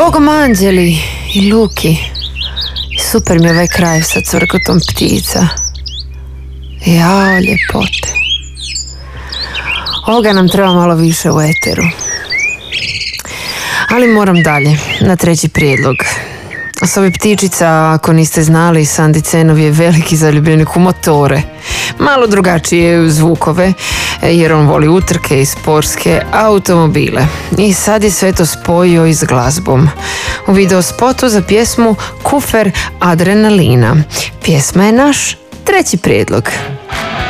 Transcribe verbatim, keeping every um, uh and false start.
Evo ga Anđeli i Luki. I super mi je ovaj kraj sa cvrkotom ptica. Jao, ljepote. Ovoga nam treba malo više u eteru. Ali moram dalje, na treći prijedlog. Sobi ptičica, ako niste znali, Sandi Cenov je veliki zaljubljenik u motore. Malo drugačije zvukove, jer on voli utrke i sportske automobile. I sad je sve to spojio i s glazbom. U video spotu za pjesmu Kufer adrenalina. Pjesma je naš treći prijedlog.